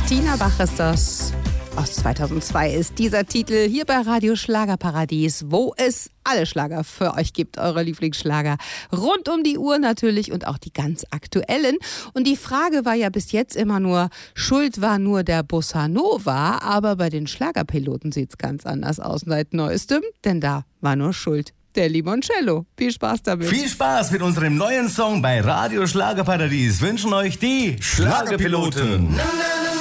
Tina Bach ist das. Aus 2002 ist dieser Titel hier bei Radio Schlagerparadies, wo es alle Schlager für euch gibt, eure Lieblingsschlager. Rund um die Uhr natürlich und auch die ganz aktuellen. Und die Frage war ja bis jetzt immer nur, schuld war nur der Bossa Nova, aber bei den Schlagerpiloten sieht es ganz anders aus seit Neuestem, denn da war nur schuld der Limoncello. Viel Spaß damit. Viel Spaß mit unserem neuen Song bei Radio Schlagerparadies. Wünschen euch die Schlagerpiloten.